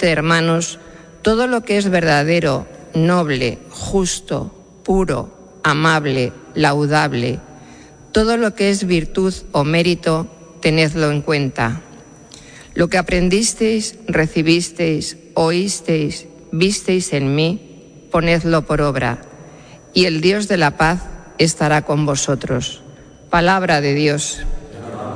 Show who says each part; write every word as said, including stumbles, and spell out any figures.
Speaker 1: Finalmente, hermanos, todo lo que es verdadero, noble, justo, puro, amable, laudable, todo lo que es virtud o mérito, tenedlo en cuenta. Lo que aprendisteis, recibisteis, oísteis, visteis en mí, ponedlo por obra, y el Dios de la paz estará con vosotros. Palabra de Dios.